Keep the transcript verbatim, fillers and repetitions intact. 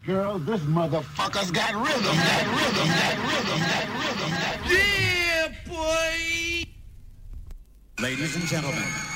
Girl, this motherfucker's got rhythm, got rhythm, got rhythm, got rhythm, got rhythm. Yeah, boy! Ladies and gentlemen.